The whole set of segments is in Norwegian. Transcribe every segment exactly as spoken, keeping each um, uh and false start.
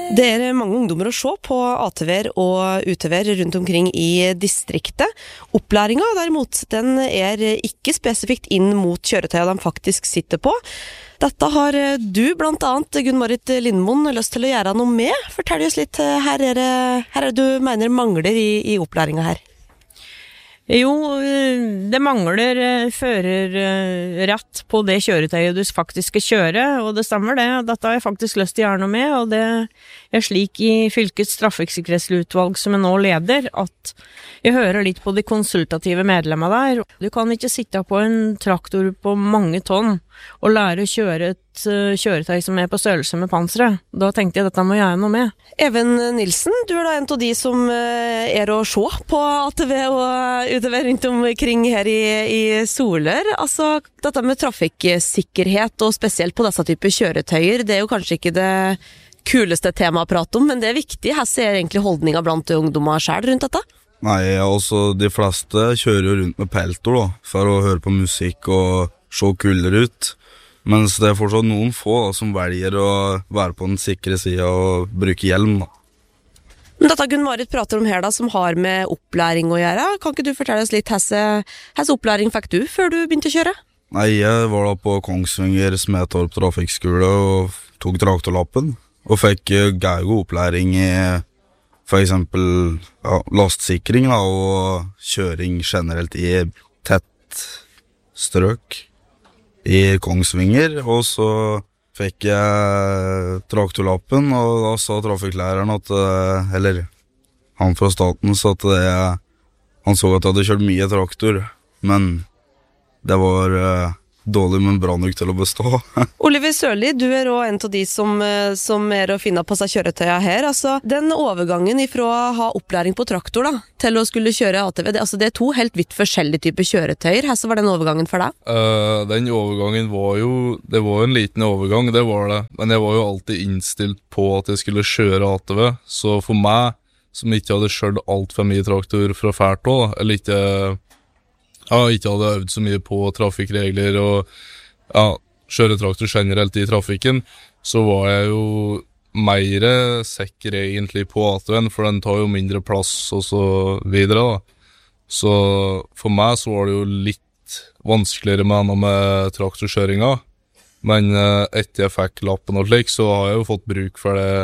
Det er mange ungdommer å se på A T V-er og U T V-er rundt omkring i distriktet. Opplæringen derimot, den er ikke spesifikt inn mot kjøretøyene de faktisk sitter på. Dette har du, blant annet Gunn-Marit Lindmoen, lyst til å gjøre noe med. Fortell oss litt, her er det, her er det du mener mangler i, i opplæringen her. Jo, det mangler førerrett på det kjøretøyet du faktisk skal kjøre, og det stemmer det. Dette har jeg faktisk lyst til å gjøre noe med, og det er slik i fylkets trafikksikkerhetsutvalg som jeg nå leder, at jeg hører litt på de konsultative medlemmene der. Du kan ikke sitte på en traktor på mange tonn og lære å kjøre et uh, kjøretøy som er på størrelse med panseret. Da tenkte jeg dette må jeg gjøre noe med. Even Nilsen, du er da en av de som uh, er å se på A T V og U T V rundt omkring her i, i Solør. Altså, dette med trafikksikkerhet og spesielt på disse typer kjøretøyer, det er jo kanskje ikke det kuleste temaet å prate om, men det er viktig. Her ser egentlig holdninger blant ungdommer selv rundt dette. Nei, altså de fleste kjører jo rundt med peltor da, for å høre på musikk og se kulere ut. Mens det er fortsatt noen få da, som velger å være på den sikre siden og bruke hjelm da. Dette Gunn-Marit prater om her da, som har med opplæring å gjøre. Kan ikke du fortelle oss litt, hvilken opplæring fikk du før du begynte å kjøre? Nei, jeg var da på Kongsvinger Smetorp trafikkskole og tok traktorlappen. Og fikk gøy opplæring i for eksempel ja, lastsikring da, og kjøring generelt i tett strøk i Kongsvinger. Og så fikk jeg traktorlappen, og da sa trafikklæreren at, eller han fra staten sa at det, han så at jeg hadde kjørt mye traktor, men det var uh, dårlig, men bra nok til å bestå. Oliver Sørli, du er også en av de som, som er å finne på seg kjøretøya her. Altså, den overgangen ifra å ha opplæring på traktor da, til å skulle kjøre A T V, det, altså, det er to helt vidt forskjellige typer kjøretøyer. Her så var den overgangen for deg? Uh, den overgangen var jo, det var en liten overgang, det var det. Men jeg var jo alltid innstilt på at jeg skulle kjøre A T V. Så for meg, som ikke hadde kjørt alt for mye traktor fra fært også, eller ikke... Ja, ikke hadde øvd så mye på trafikkregler og ja, kjøre traktor generelt i trafikken, så var jeg jo mer sikker egentlig på A T V-en, for den tar jo mindre plass og så videre da. Så for meg så var det jo litt vanskeligere med henne med traktorkjøringa, men etter jeg fikk lappen og slik, så har jeg jo fått bruk for det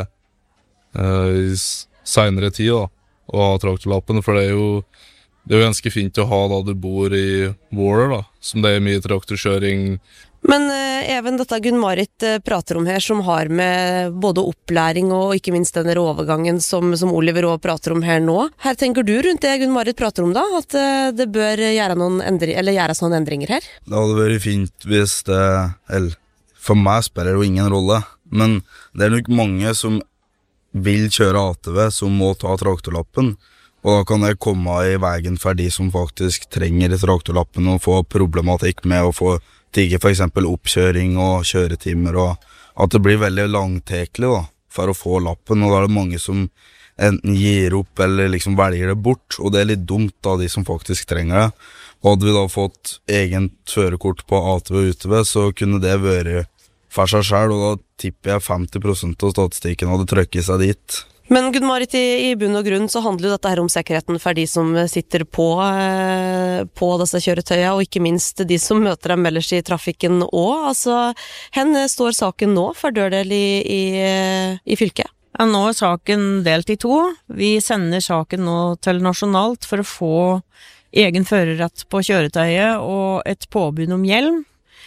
uh, i senere tid da, å ha traktorlappen, for det er jo Det er jo ganske fint å ha da du bor i Våler da, som det er mye traktorkjøring. Men eh, Even, dette Gunn-Marit eh, prater om her, som har med både opplæring og ikke minst denne overgangen som, som Oliver også prater om her nå. Her tenker du rundt det Gunn-Marit prater om da, at eh, det bør gjøre noen endri- eller gjøres noen endringer her? Det hadde vært fint hvis det, eller for meg spiller det jo ingen rolle, men det er nok mange som vil kjøre A T V som må ta traktorlappen. Og da kan jeg komme i veien for de som faktisk trenger traktorlappen og få problematikk med å få tigge for eksempel oppkjøring og kjøretimer, og at det blir veldig langtekelig da, for å få lappen, og da er det mange som enten gir opp eller liksom velger det bort, og det er litt dumt da, de som faktisk trenger det. Og hadde vi da fått egen førerkort på A T V og U T V, så kunne det vært for seg selv, og da tipper jeg femti prosent av statistikken hadde trykket seg dit. Men Gunn-Marit, i, i bunn og grunn så handler jo dette her om sikkerheten for de som sitter på, eh, på disse kjøretøyene, og ikke minst de som møter dem ellers i trafikken også. Altså, hen står saken nå for dørdel i, i, i fylket? Ja, nå er saken delt i to. Vi sender saken nå til nasjonalt for å få egen førerrett på kjøretøyet og et påbud om hjelm.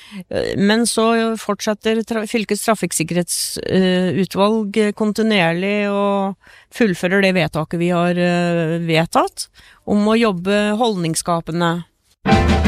Men så fortsetter tra- fylkets trafikksikkerhetsutvalg uh, kontinuerlig og fullfører det vedtaket vi har uh, vedtatt om å jobbe holdningsskapende.